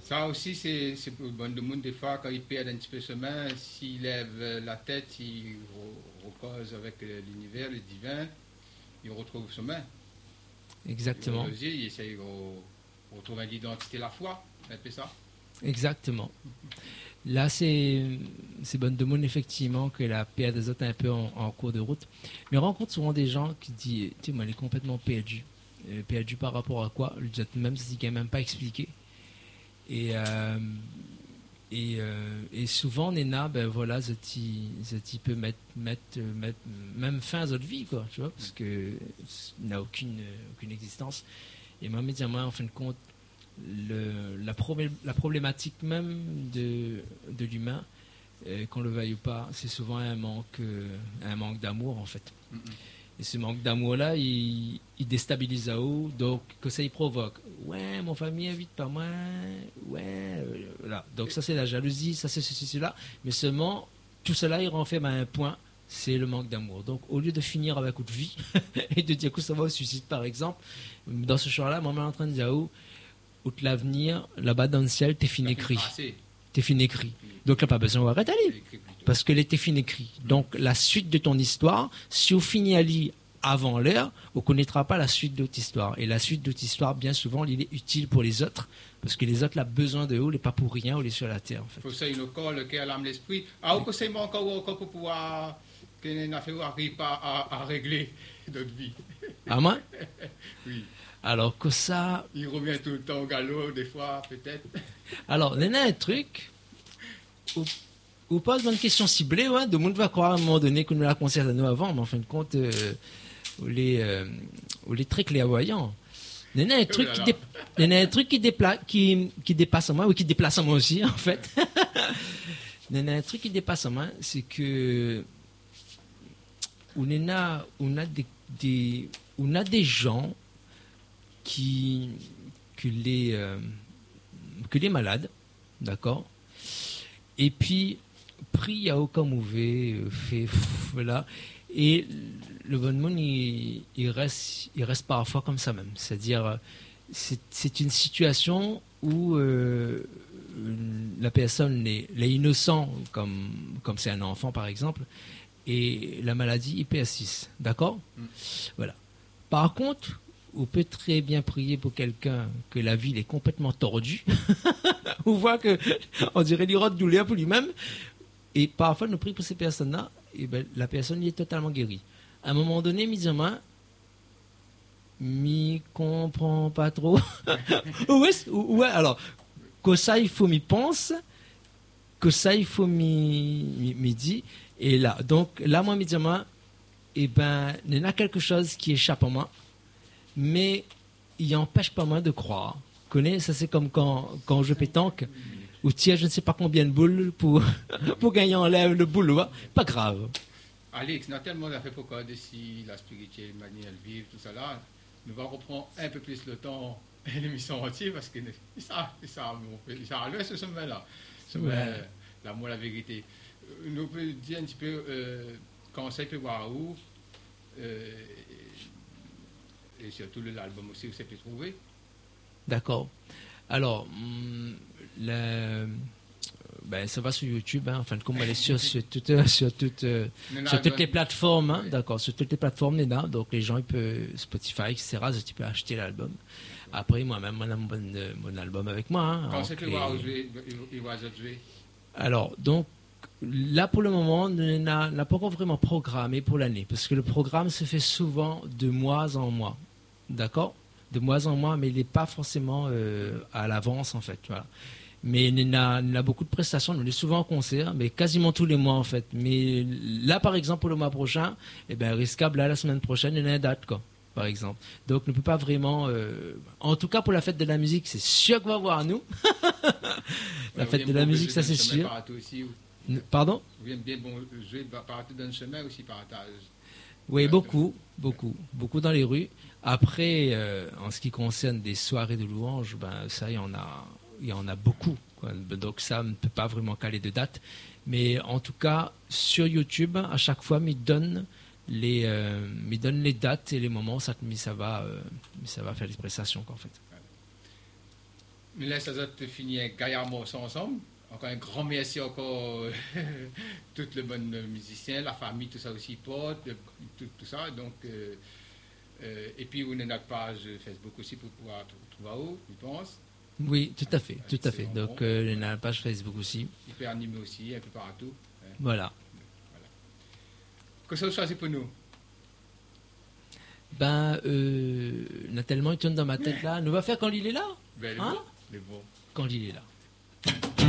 Ça aussi, c'est pour le bon de monde. Des fois, quand il perd un petit peu chemin, s'il lève la tête, il repose avec l'univers, le divin, il retrouve chemin. Exactement. Il essaye de retrouver l'identité, la foi, un peu ça. Exactement. Là, c'est bonne de monde, effectivement, que la paix des autres un peu en cours de route. Mais on rencontre souvent des gens qui disent, tu sais, moi, elle est complètement perdue. Perdu par rapport à quoi? Même si c'est même pas expliqué. Et souvent, Nena, ben voilà, ça peut mettre même fin à notre vie, quoi, tu vois, parce que n'a aucune existence. Et moi, médialement, en fin de compte, la problématique même de l'humain, qu'on le veuille ou pas, c'est souvent un manque d'amour, en fait. Et ce manque d'amour-là, il déstabilise à haut, donc que ça y provoque. Ouais, mon famille invite pas moi. Ouais, voilà. Donc ça, c'est la jalousie, ça, c'est ceci, cela. Mais seulement, tout cela, il renferme à un point, c'est le manque d'amour. Donc, au lieu de finir avec toute vie et de dire que ça va au suicide, par exemple, dans ce champ-là, moi, je suis en train de dire, outre l'avenir, là-bas dans le ciel, t'es fini écrit. T'es fini écrit. Donc là, pas besoin d'arrêter d'aller. Parce que t'es fini écrit. Donc, la suite de ton histoire, si on finit à lire avant l'heure, on ne connaîtra pas la suite de votre histoire. Et la suite de votre histoire, bien souvent, il est utile pour les autres. Parce que les autres, ont besoin de eux, n'est pas pour rien, on est sur la terre. Il faut ça, le corps, le cœur, l'âme, l'esprit. Ah, que c'est encore pour pouvoir. Qu'on n'arrive pas à régler notre vie. Ah, moi? Oui. Alors que ça... Il revient tout le temps au galop, des fois, peut-être. Alors, il y a un truc... Ou pas une question ciblée, ouais, de monde va croire à un moment donné que nous la concerne à nous avant, mais en fin de compte, on est très clairvoyants. Il y a un truc qui dépasse en moi, ou qui déplace en moi aussi, en fait. Il y a un truc qui dépasse en moi, c'est que on a des gens que les malades, d'accord, et puis pris à aucun mauvais fait, voilà, et le bon monde il reste parfois comme ça même, c'est-à-dire c'est une situation où la personne est innocent comme c'est un enfant par exemple, et la maladie il persiste, d'accord, voilà. Par contre, on peut très bien prier pour quelqu'un que la vie est complètement tordue. On voit que, on dirait l'irode de douleur pour lui-même. Et parfois, nous prions pour ces personnes-là, et ben, la personne y est totalement guérie. À un moment donné, mis-en-main, m'y comprend pas trop. ouais, alors, que ça, il faut m'y pense, que ça, il faut m'y dire. Et là, donc, là, moi, mis-en-main, et ben, il y a quelque chose qui échappe à moi. Mais il n'empêche pas moi de croire. Connais, ça c'est comme quand je pétanque, ou tiens, je ne sais pas combien de boules pour gagner en lève le boule, ouais. Pas grave. Alex, nous avons tellement fait pour qu'on décide la spirituelle manière de vivre, tout ça là. Nous allons reprendre un peu plus le temps et l'émission entière parce que ça enlève ce chemin-là. L'amour, la vérité. Nous pouvons dire un petit peu conseil pour voir où. Et surtout l'album aussi où c'est pu trouver. D'accord. Alors, ça va sur YouTube, hein, en fin de compte, elle est sur toutes les plateformes, hein, d'accord, sur toutes les plateformes, donc les gens, ils peuvent, Spotify, etc., tu peux acheter l'album. Après, moi-même, on a mon album avec moi. Hein, quand c'est que il va jouer. Alors, donc, là, pour le moment, on n'a pas encore vraiment programmé pour l'année, parce que le programme se fait souvent de mois en mois. D'accord, de mois en mois, mais il n'est pas forcément à l'avance en fait. Voilà. Mais il y a beaucoup de prestations, on est souvent en concert, mais quasiment tous les mois en fait. Mais là, par exemple, pour le mois prochain, risquable, là, la semaine prochaine, il y a une date, quoi, par exemple. Donc, on ne peut pas vraiment. En tout cas, pour la fête de la musique, c'est sûr qu'on va voir nous. La fête de la musique, ça c'est sûr. Pardon? Vous aimez bien jouer partout dans le chemin aussi, partage. Oui, beaucoup dans les rues. Après, en ce qui concerne des soirées de louanges, ça, il y en a beaucoup, quoi. Donc ça ne peut pas vraiment caler de date. Mais en tout cas, sur YouTube, à chaque fois, me donne les dates et les moments, ça va faire les prestations, quoi, en fait. Mais là, ça doit te finir gaillardement ensemble. Encore un grand merci encore tout le bon musicien, la famille, tout ça aussi porte, tout ça. Donc, et puis, on a notre page Facebook aussi pour pouvoir trouver où, je pense. Oui, tout à fait, tout à fait. Donc, on a la page Facebook aussi. Il peut animer aussi, un peu partout. Voilà. Qu'est-ce que vous choisissez pour nous? Ben, on a tellement une tonne dans ma tête là. Nous va faire quand il est là. Ben, hein? les bons. Quand il est là.